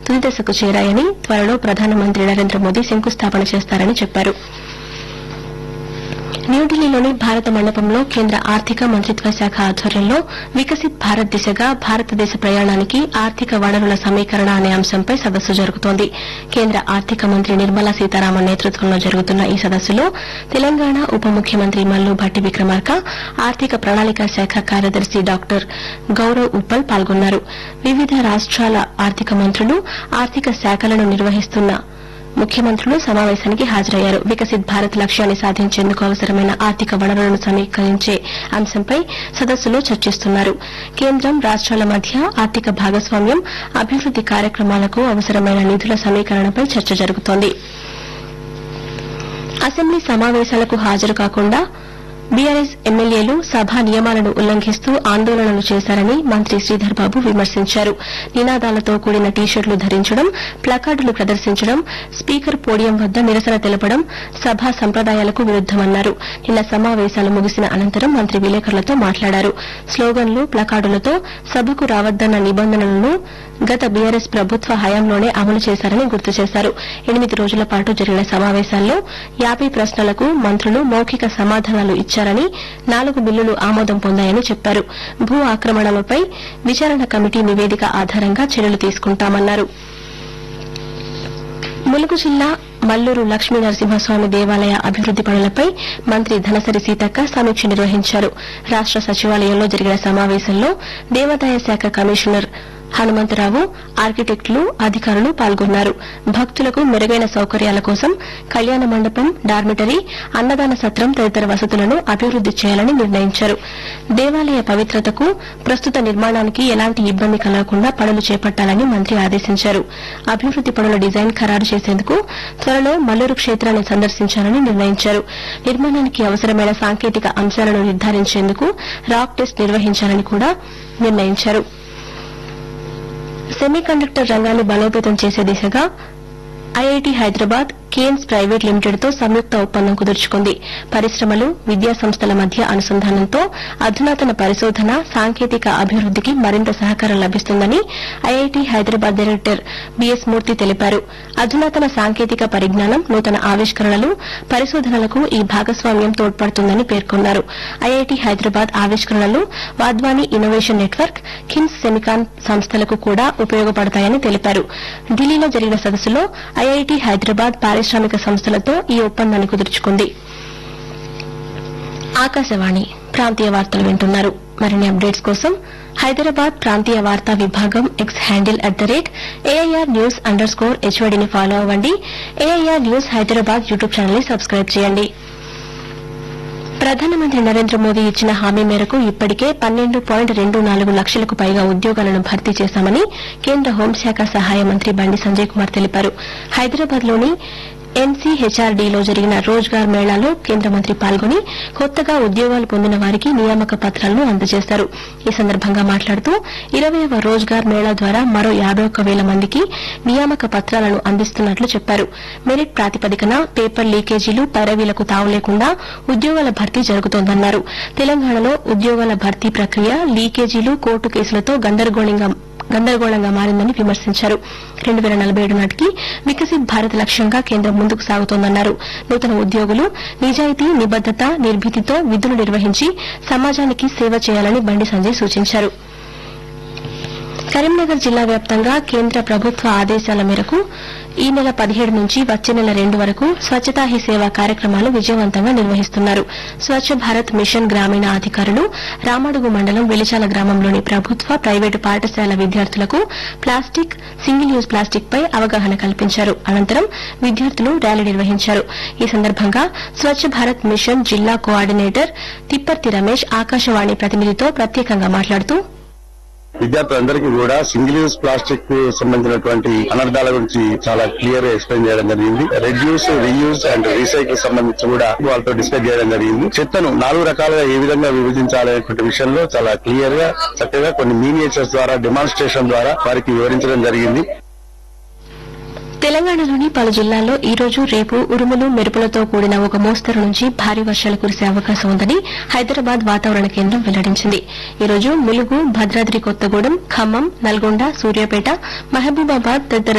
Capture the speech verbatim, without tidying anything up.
తుది దశకు చేరాయని త్వరలో ప్రధానమంత్రి నరేంద్ర మోదీ శంకుస్థాపన చేస్తారని చెప్పారు. న్యూఢిల్లీలోని భారత మండపంలో కేంద్ర ఆర్థిక మంత్రిత్వ శాఖ ఆధ్వర్యంలో వికసిత్ భారత్ దిశగా భారతదేశ ప్రయాణానికి ఆర్థిక వనరుల సమీకరణ అనే అంశంపై సదస్సు జరుగుతోంది. కేంద్ర ఆర్థిక మంత్రి నిర్మలా సీతారామన్ నేతృత్వంలో జరుగుతున్న ఈ సదస్సులో తెలంగాణ ఉప ముఖ్యమంత్రి మల్లు భట్టి విక్రమార్క, ఆర్థిక ప్రణాళిక శాఖ కార్యదర్శి డాక్టర్ గౌరవ్ ఉప్పల్ పాల్గొన్నారు. వివిధ రాష్ట్రాల ఆర్థిక మంత్రులు, ఆర్థిక శాఖలను నిర్వహిస్తున్న ముఖ్యమంత్రులు సమావేశానికి హాజరయ్యారు. వికసిత్ భారత్ లక్ష్యాన్ని సాధించేందుకు అవసరమైన ఆర్థిక వనరులను సమీకరించే అంశంపై సదస్సులో చర్చిస్తున్నారు. కేంద్రం, రాష్ట్రాల మధ్య ఆర్థిక భాగస్వామ్యం, అభివృద్ది కార్యక్రమాలకు అవసరమైన నిధుల సమీకరణపై చర్చ జరుగుతోంది. అసెంబ్లీ సమావేశాలకు హాజరు కాకుండా బీఆర్ఎస్ ఎమ్మెల్యేలు సభా నియమాలను ఉల్లంఘిస్తూ ఆందోళనలు చేశారని మంత్రి శ్రీధర్ బాబు విమర్శించారు. నినాదాలతో కూడిన టీషర్టులు ధరించడం, ప్లకార్డులు ప్రదర్శించడం, స్పీకర్ పోడియం వద్ద నిరసన తెలపడం సభా సంప్రదాయాలకు విరుద్దమన్నారు. నిన్న సమావేశాలు ముగిసిన అనంతరం మంత్రి విలేకరులతో మాట్లాడారు. స్లోగన్లు, ప్లకార్డులతో సభకు రావద్దన్న నిబంధనలను గత బీఆర్ఎస్ ప్రభుత్వ హయాంలోనే అమలు చేశారని గుర్తు చేశారు. ఎనిమిది రోజుల పాటు జరిగిన సమావేశాల్లో యాబై ప్రశ్నలకు మంత్రులు మౌఖిక సమాధానాలు ఇచ్చారని, నాలుగు బిల్లులు ఆమోదం పొందాయని చెప్పారు. భూ ఆక్రమణలపై విచారణ కమిటీ నివేదిక ఆధారంగా చర్యలు తీసుకుంటామన్నారు. ములుగు జిల్లా మల్లూరు లక్ష్మీ నరసింహస్వామి దేవాలయ అభివృద్ది పనులపై మంత్రి ధనసరి సీతక్క సమీక్ష నిర్వహించారు. రాష్ట సచివాలయంలో జరిగిన సమావేశంలో దేవాదాయ శాఖ కమిషనర్ హనుమంతరావు, ఆర్కిటెక్టులు, అధికారులు పాల్గొన్నారు. భక్తులకు మెరుగైన సౌకర్యాల కోసం కళ్యాణ మండపం, డార్మిటరీ, అన్నదాన సత్రం తదితర వసతులను అభివృద్ది చేయాలని నిర్ణయించారు. దేవాలయ పవిత్రతకు, ప్రస్తుత నిర్మాణానికి ఎలాంటి ఇబ్బంది కలగకుండా పనులు చేపట్టాలని మంత్రి ఆదేశించారు. అభివృద్ది పనుల డిజైన్ ఖరారు చేసేందుకు త్వరలో మల్లూరు క్షేత్రాన్ని సందర్శించాలని నిర్ణయించారు. నిర్మాణానికి అవసరమైన సాంకేతిక అంశాలను నిర్ధారించేందుకు రాక్ టెస్ట్ నిర్వహించాలని కూడా నిర్ణయించారు. సెమీ కండక్టర్ రంగాన్ని బలోపేతం చేసే దిశగా IIT Hyderabad, Cannes private limited తో సంయుక్త ఒప్పందం కుదుర్చుకుంది. పరిశ్రమలు, విద్యా సంస్థల మధ్య అనుసంధానంతో అధునాతన పరిశోధన, సాంకేతిక అభివృద్దికి మరింత సహకారం లభిస్తుందని ఐఐటీ హైదరాబాద్ డైరెక్టర్ బీఎస్ మూర్తి తెలిపారు. అధునాతన సాంకేతిక పరిజ్ఞానం, నూతన ఆవిష్కరణలు, పరిశోధనలకు ఈ భాగస్వామ్యం తోడ్పడుతుందని పేర్కొన్నారు. ఐఐటీ హైదరాబాద్ ఆవిష్కరణలు Wadhwani innovation network, KIMS SEMICON సంస్థలకు కూడా ఉపయోగపడతాయని తెలిపారు. ఢిల్లీలో జరిగిన సదస్సులో ఐఐటీ హైదరాబాద్ పారిశ్రామిక సంస్థలతో ఈ ఒప్పందాన్ని కుదుర్చుకుంది. ఆకాశవాణి ప్రాంతీయ వార్తలు వింటున్నారు. మరిన్ని అప్డేట్స్ కోసం హైదరాబాద్ ప్రాంతీయ వార్తా విభాగం X handle at the rate AIR news under score హెచ్వైడీని follow అవ్వండి. AIR news Hyderabad YouTube channel ని సబ్స్క్రైబ్ చేయండి. ప్రధానమంత్రి నరేంద్ర మోదీ ఇచ్చిన హామీ మేరకు ఇప్పటికే పన్నెండు పాయింట్ రెండు నాలుగు లక్షలకు పైగా ఉద్యోగాలను భర్తీ చేశామని కేంద్ర హోంశాఖ సహాయ మంత్రి బండి సంజయ్ కుమార్ తెలిపారు. హైదరాబాద్ లోని ఎన్సీహెచ్ఆర్డీలో జరిగిన రోజ్గార్ మేళాలో కేంద్ర మంత్రి పాల్గొని కొత్తగా ఉద్యోగాలు పొందిన వారికి నియామక పత్రాలను అందజేశారు. ఈ సందర్భంగా మాట్లాడుతూ ఇరవైవ రోజ్గార్ మేళా ద్వారా మరో యాబై ఒక్క వేల మందికి నియామక పత్రాలను అందిస్తున్నట్లు చెప్పారు. మెరిట్ ప్రాతిపదికన పేపర్ లీకేజీలు, పైరవీలకు తావు లేకుండా ఉద్యోగాల భర్తీ జరుగుతోందన్నారు. తెలంగాణలో ఉద్యోగాల భర్తీ ప్రక్రియ లీకేజీలు, కోర్టు కేసులతో గందరగోళంగా గందరగోళంగా మారిందని విమర్శించారు. రెండు పేల నలభై ఏడు నాటికి వికసిత్ భారత్ లక్ష్యంగా కేంద్రం ముందుకు సాగుతోందన్నారు. నూతన ఉద్యోగులు నిజాయితీ, నిబద్దత, నిర్భీతితో విధులు నిర్వహించి సమాజానికి సేవ చేయాలని బండి సంజయ్ సూచించారు. కరీంనగర్ జిల్లా వ్యాప్తంగా కేంద్ర ప్రభుత్వ ఆదేశాల మేరకు ఈ నెల పదిహేడు నుంచి వచ్చే నెల రెండు వరకు స్వచ్ఛతా హీ సేవ కార్యక్రమాలు విజయవంతంగా నిర్వహిస్తున్నారు. స్వచ్ఛ భారత్ మిషన్ గ్రామీణ అధికారులు రామడుగు మండలం వెలిచాల గ్రామంలోని ప్రభుత్వ, ప్రైవేటు పాఠశాల విద్యార్థులకు ప్లాస్టిక్, సింగిల్ యూజ్ ప్లాస్టిక్ పై అవగాహన కల్పించారు. అనంతరం విద్యార్థులు ర్యాలీ నిర్వహించారు. ఈ సందర్భంగా స్వచ్ఛ భారత్ మిషన్ జిల్లా కోఆర్డినేటర్ తిప్పర్తి రమేష్ ఆకాశవాణి ప్రతినిధితో ప్రత్యేకంగా మాట్లాడుతూ విద్యార్థులందరికీ కూడా సింగిల్ యూజ్ ప్లాస్టిక్ కు సంబంధించినటువంటి అనర్థాల గురించి చాలా క్లియర్ గా ఎక్స్ప్లెయిన్ చేయడం జరిగింది. రెడ్యూస్, రీయూజ్ అండ్ రీసైకిల్ సంబంధించి కూడా వాళ్ళతో డిస్కస్ చేయడం జరిగింది. చెత్తను నాలుగు రకాలుగా ఏ విధంగా విభజించాలనేటువంటి విషయంలో చాలా క్లియర్ గా, చక్కగా కొన్ని మీనియేచర్స్ ద్వారా, డెమాన్స్ట్రేషన్ ద్వారా వారికి వివరించడం జరిగింది. తెలంగాణలోని పలు జిల్లాల్లో ఈ రోజు, రేపు ఉరుములు, మెరుపులతో కూడిన ఒక మోస్తరు నుంచి భారీ వర్షాలు కురిసే అవకాశం ఉందని హైదరాబాద్ వాతావరణ కేంద్రం వెల్లడించింది. ఈ రోజు ములుగు, భద్రాద్రి కొత్తగూడెం, ఖమ్మం, నల్గొండ, సూర్యాపేట, మహబూబాబాద్ తదితర